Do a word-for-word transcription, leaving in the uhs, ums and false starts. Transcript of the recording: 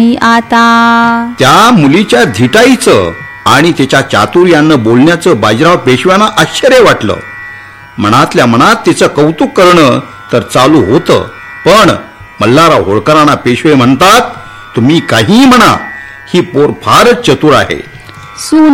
आता त्या मुलीच्या धिटाईचं आणि तिच्या चातुर्यानं बोलण्याचं बाजीराव पेशव्यांना आश्चर्य वाटलं. मनातल्या मनात तिचं कौतुक करणं तर चालू होतं, पण मल्हारराव होळकरांना पेशवे म्हणतात, तुम्ही काहीही म्हणा, ही पोर फारच चतुर आहे.